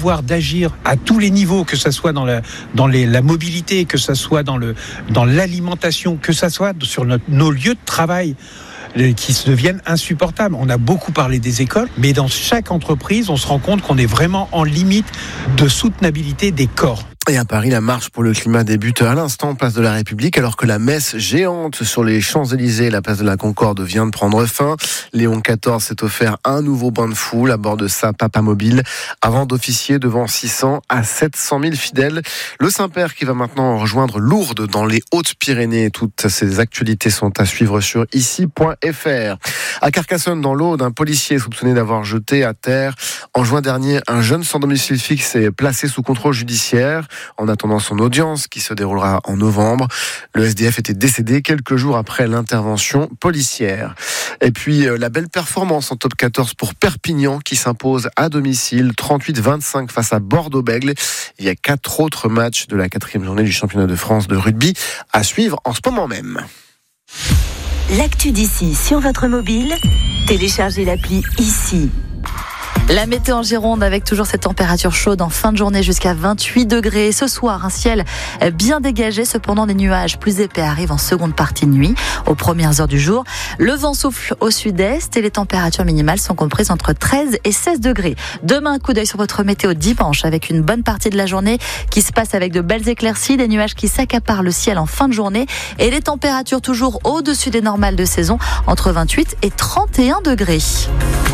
pouvoir d'agir à tous les niveaux, que ça soit dans la mobilité, que ça soit dans l'alimentation, que ça soit sur nos lieux de travail, qui se deviennent insupportables. On a beaucoup parlé des écoles, mais dans chaque entreprise, on se rend compte qu'on est vraiment en limite de soutenabilité des corps. Et à Paris, la marche pour le climat débute à l'instant, place de la République, alors que la messe géante sur les Champs-Élysées, la place de la Concorde, vient de prendre fin. Léon XIV s'est offert un nouveau bain de foule à bord de sa papamobile, avant d'officier devant 600 à 700 000 fidèles. Le Saint-Père qui va maintenant rejoindre Lourdes dans les Hautes-Pyrénées. Toutes ces actualités sont à suivre sur ici.fr. À Carcassonne, dans l'Aude, un policier soupçonné d'avoir jeté à terre en juin dernier un jeune sans domicile fixe est placé sous contrôle judiciaire. En attendant son audience qui se déroulera en novembre, le SDF était décédé quelques jours après l'intervention policière. Et puis la belle performance en top 14 pour Perpignan qui s'impose à domicile 38-25 face à Bordeaux-Bègles. Il y a 4 autres matchs de la 4e journée du championnat de France de rugby à suivre en ce moment même. L'actu d'ici sur votre mobile, téléchargez l'appli ici. La météo en Gironde avec toujours cette température chaude en fin de journée jusqu'à 28 degrés. Ce soir, un ciel bien dégagé. Cependant, des nuages plus épais arrivent en seconde partie de nuit, aux premières heures du jour. Le vent souffle au sud-est et les températures minimales sont comprises entre 13 et 16 degrés. Demain, un coup d'œil sur votre météo dimanche avec une bonne partie de la journée qui se passe avec de belles éclaircies, des nuages qui s'accaparent le ciel en fin de journée et les températures toujours au-dessus des normales de saison entre 28 et 31 degrés.